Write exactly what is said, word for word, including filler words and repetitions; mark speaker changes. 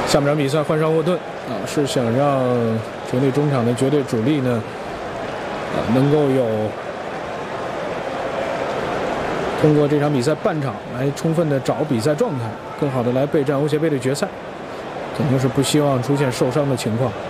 Speaker 1: 下半场比赛换上沃顿啊，是想让球队中场的绝对主力呢，啊，能够有通过这场比赛半场来充分的找比赛状态，更好的来备战欧协杯的决赛，肯定是不希望出现受伤的情况。